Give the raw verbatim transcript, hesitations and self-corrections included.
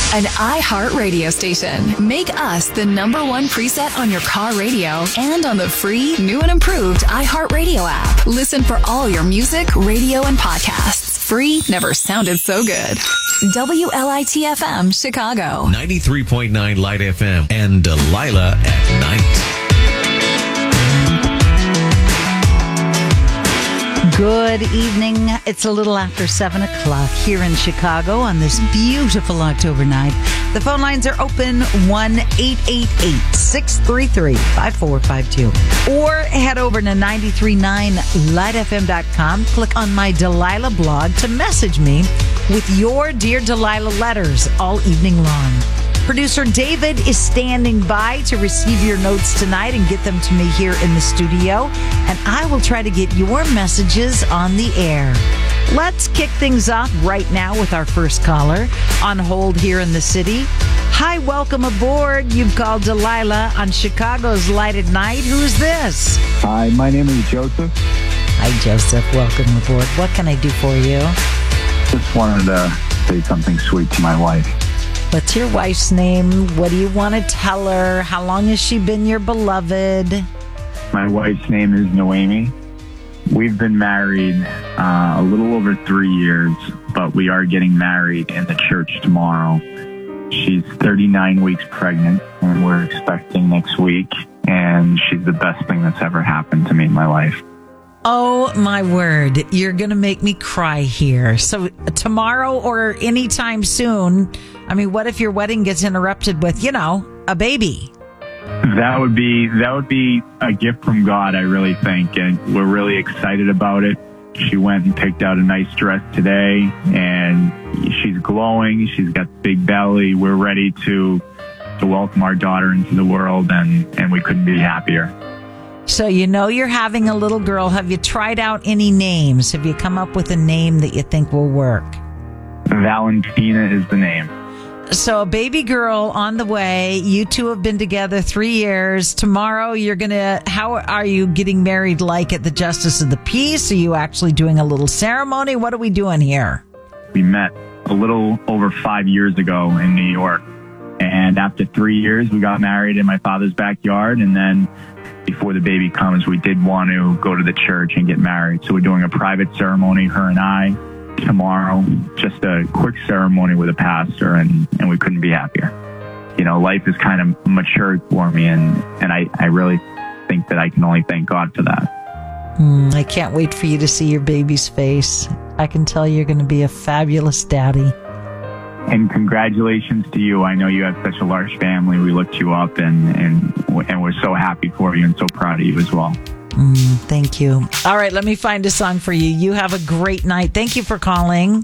an iHeart radio station. Make us the number one preset on your car radio and on the free, new and improved iHeart Radio app. Listen for all your music, radio, and podcasts. Free never sounded so good. W L I T F M, Chicago. ninety-three point nine Light F M and Delilah at night. Good evening. It's a little after seven o'clock here in Chicago on this beautiful October night. The phone lines are open one eight eight eight, six three three, five four five two. Or head over to nine three nine light f m dot com. Click on my Delilah blog to message me with your Dear Delilah letters all evening long. Producer David is standing by to receive your notes tonight and get them to me here in the studio. And I will try to get your messages on the air. Let's kick things off right now with our first caller on hold here in the city. Hi, welcome aboard. You've called Delilah on Chicago's Light at Night. Who's this? Hi, my name is Joseph. Hi, Joseph. Welcome aboard. What can I do for you? Just wanted to say something sweet to my wife. What's your wife's name? What do you want to tell her? How long has she been your beloved? My wife's name is Noemi. We've been married uh, a little over three years, but we are getting married in the church tomorrow. She's thirty-nine weeks pregnant, and we're expecting next week, and she's the best thing that's ever happened to me in my life. Oh, my word. You're going to make me cry here. So tomorrow or anytime soon, I mean, what if your wedding gets interrupted with, you know, a baby? That would be that would be a gift from God, I really think, and we're really excited about it. She went and picked out a nice dress today, and she's glowing. She's got a big belly. We're ready to to welcome our daughter into the world, and, and we couldn't be happier. So you know you're having a little girl. Have you tried out any names? Have you come up with a name that you think will work? Valentina is the name. So a baby girl on the way. You two have been together three years. Tomorrow you're going to, how are you getting married, like at the Justice of the Peace? Are you actually doing a little ceremony? What are we doing here? We met a little over five years ago in New York. And after three years, we got married in my father's backyard. And then before the baby comes, we did want to go to the church and get married. So we're doing a private ceremony, her and I, tomorrow. Just a quick ceremony with a pastor, and, and we couldn't be happier. You know, life has kind of matured for me, and, and I, I really think that I can only thank God for that. Mm, I can't wait for you to see your baby's face. I can tell you're going to be a fabulous daddy. And congratulations to you. I know you have such a large family. We looked you up, and, and, and we're so happy for you and so proud of you as well. Mm, thank you. All right, let me find a song for you. You have a great night. Thank you for calling.